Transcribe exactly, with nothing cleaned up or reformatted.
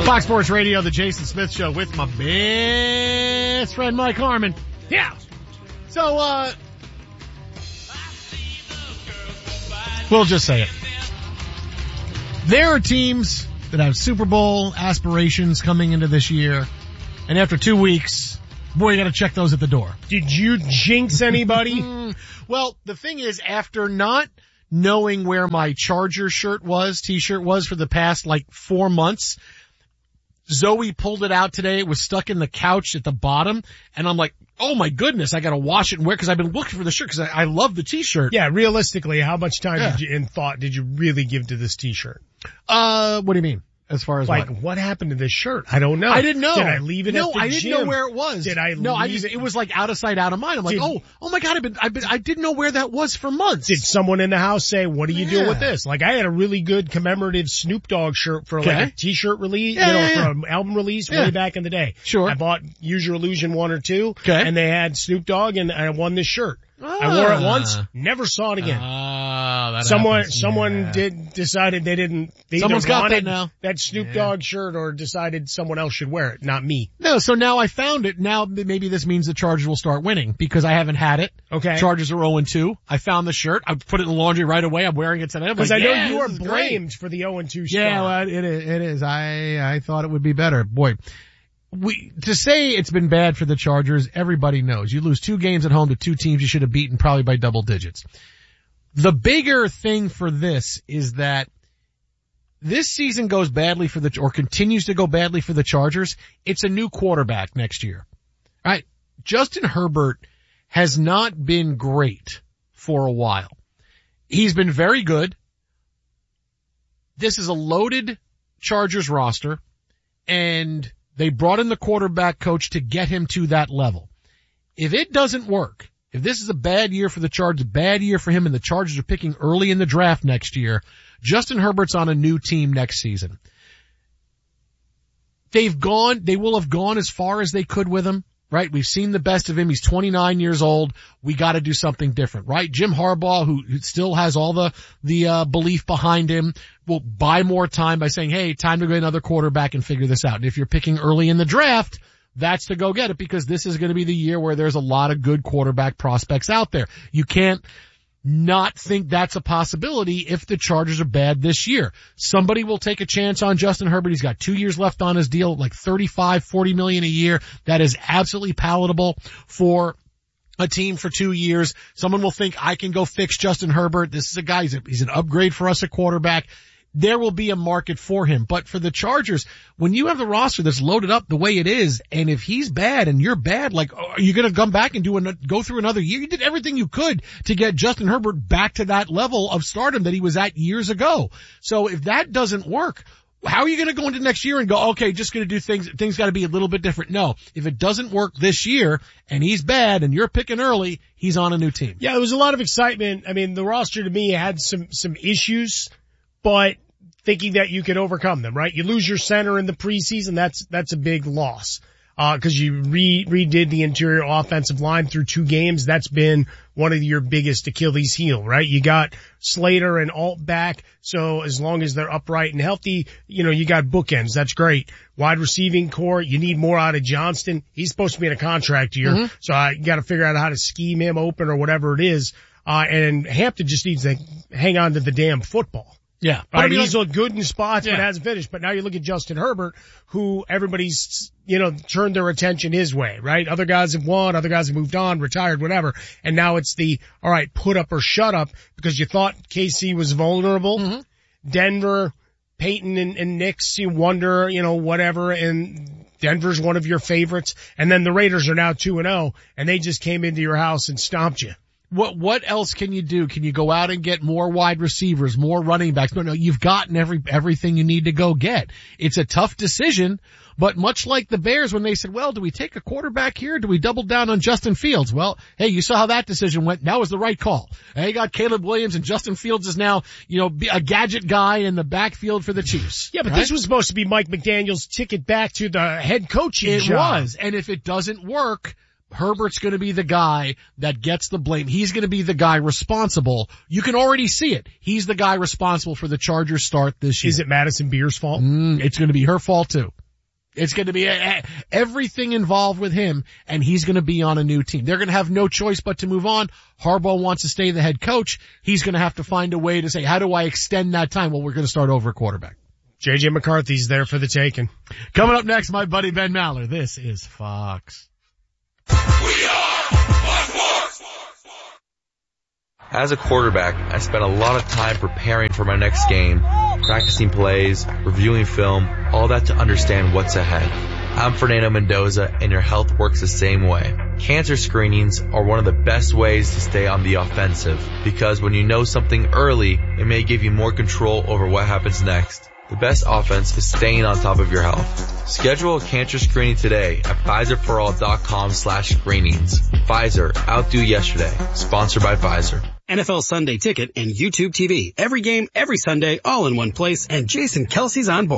Fox Sports Radio, the Jason Smith Show with my best friend Mike Harmon. Yeah. So, uh, we'll just say it. There are teams that have Super Bowl aspirations coming into this year, and after two weeks, boy, you gotta check those at the door. Did you jinx anybody? Well, the thing is, after not knowing where my Chargers shirt was, t-shirt was for the past like four months, Zoe pulled it out today. It was stuck in the couch at the bottom, and I'm like, oh my goodness, I gotta wash it and wear, cause I've been looking for the shirt, cause I, I love the t-shirt. Yeah, realistically, how much time Yeah. did you, and thought did you really give to this t-shirt? Uh, what do you mean? As far as Like, what? what happened to this shirt? I don't know. I didn't know. Did I leave it no, at the I didn't gym? know where it was. Did I No, I leave just, it- it was like out of sight, out of mind. I'm like, Did- oh, oh my God, I've been, I've been, I didn't know where that was for months. Did someone in the house say, what do you Yeah. do with this? Like, I had a really good commemorative Snoop Dogg shirt for Okay. like a t-shirt release, Yeah, you know, yeah, yeah. for an album release Yeah. way back in the day. Sure. I bought Use Your Illusion one or two. Okay. And they had Snoop Dogg and I won this shirt. I wore it Ah. once, never saw it again. Ah, that Someone, happens. someone Yeah. did, decided they didn't, they either Someone's got that wanted now. that Snoop Yeah. Dogg shirt or decided someone else should wear it, not me. No, so now I found it. Now maybe this means the Chargers will start winning because I haven't had it. Okay. Chargers are oh and two. I found the shirt. I put it in the laundry right away. I'm wearing it today. I'm Because like, I know yeah, you this are is great. blamed for the oh and two start. Yeah, well, it is. It is. I I thought it would be better. Boy, we to say it's been bad for the Chargers. Everybody knows you lose two games at home to two teams you should have beaten probably by double digits. The bigger thing for this is that this season goes badly for the or continues to go badly for the Chargers. It's a new quarterback next year, right? Justin Herbert has not been great for a while. He's been very good. This is a loaded Chargers roster, and they brought in the quarterback coach to get him to that level. If it doesn't work, if this is a bad year for the Chargers, a bad year for him, and the Chargers are picking early in the draft next year, Justin Herbert's on a new team next season. They've gone, they will have gone as far as they could with him, right? We've seen the best of him. He's twenty-nine years old. We gotta do something different, right? Jim Harbaugh, who, who still has all the, the, uh, belief behind him, will buy more time by saying, hey, time to get another quarterback and figure this out. And if you're picking early in the draft, that's to go get it because this is going to be the year where there's a lot of good quarterback prospects out there. You can't not think that's a possibility if the Chargers are bad this year. Somebody will take a chance on Justin Herbert. He's got two years left on his deal, like thirty-five, forty million a year. That is absolutely palatable for a team for two years. Someone will think I can go fix Justin Herbert. This is a guy, he's, a, he's an upgrade for us at quarterback. There will be a market for him. But for the Chargers, when you have the roster that's loaded up the way it is, and if he's bad and you're bad, like, are you going to come back and do an, go through another year? You did everything you could to get Justin Herbert back to that level of stardom that he was at years ago. So if that doesn't work, how are you going to go into next year and go, okay, just going to do things, things got to be a little bit different? No. If it doesn't work this year and he's bad and you're picking early, he's on a new team. Yeah, there was a lot of excitement. I mean, the roster to me had some, some issues, but thinking that you could overcome them, right? You lose your center in the preseason, that's, that's a big loss. Uh, cause you re, redid the interior offensive line through two games. That's been one of your biggest Achilles heel, right? You got Slater and Alt back. So as long as they're upright and healthy, you know, you got bookends. That's great. Wide receiving core, you need more out of Johnston. He's supposed to be in a contract year. Mm-hmm. So I got to figure out how to scheme him open or whatever it is. Uh, and Hampton just needs to hang on to the damn football. Yeah. Right, I mean, he's looked good in spots, Yeah. but hasn't finished. But now you look at Justin Herbert, who everybody's, you know, turned their attention his way, right? Other guys have won, other guys have moved on, retired, whatever. And now it's the, all right, put up or shut up because you thought K C was vulnerable. Mm-hmm. Denver, Peyton and, and Knicks, you wonder, you know, whatever. And Denver's one of your favorites. And then the Raiders are now two and oh, and they just came into your house and stomped you. What, what else can you do? Can you go out and get more wide receivers, more running backs? No, no, you've gotten every, everything you need to go get. It's a tough decision, but much like the Bears when they said, well, do we take a quarterback here? Do we double down on Justin Fields? Well, hey, you saw how that decision went. That was the right call. They got Caleb Williams and Justin Fields is now, you know, a gadget guy in the backfield for the Chiefs. Yeah, but right? this was supposed to be Mike McDaniel's ticket back to the head coaching It job. was. And if it doesn't work, Herbert's going to be the guy that gets the blame. He's going to be the guy responsible. You can already see it. He's the guy responsible for the Chargers start this year. Is it Madison Beer's fault? Mm, it's going to be her fault too. It's going to be a, a, everything involved with him, and he's going to be on a new team. They're going to have no choice but to move on. Harbaugh wants to stay the head coach. He's going to have to find a way to say, how do I extend that time? Well, we're going to start over at quarterback. J J McCarthy's there for the taking. Coming up next, my buddy Ben Maller. This is Fox. We are Fox. As a quarterback, I spent a lot of time preparing for my next game, practicing plays, reviewing film, all that to understand what's ahead. I'm Fernando Mendoza, and your health works the same way. Cancer screenings are one of the best ways to stay on the offensive, because when you know something early, it may give you more control over what happens next. The best offense is staying on top of your health. Schedule a cancer screening today at Pfizerforall.com slash screenings. Pfizer, outdo yesterday. Sponsored by Pfizer. N F L Sunday Ticket and YouTube T V. Every game, every Sunday, all in one place, and Jason Kelsey's on board.